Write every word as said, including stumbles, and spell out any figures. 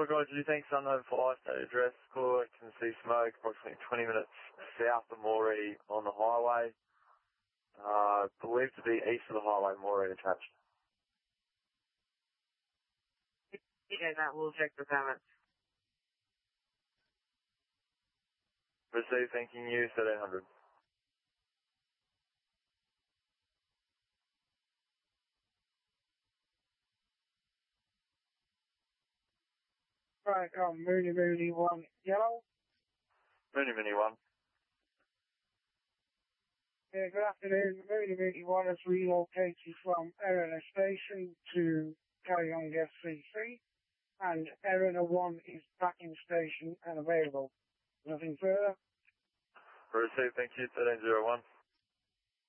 Look, Roger, thanks, unknown fire state address. Call, can see smoke approximately twenty minutes south of Moree on the highway. Uh, believed to be east of the highway, Moree attached. Yeah, that will check the permits. Receive, thanking you, thirteen hundred. Right, um, Mooney Mooney one, yellow. Mooney Mooney one. Yeah, good afternoon. Mooney Mooney one has relocated from Erina Station to Kariong F C C, and Erina one is back in station and available. Nothing further. Receive, thank you, thirteen zero one.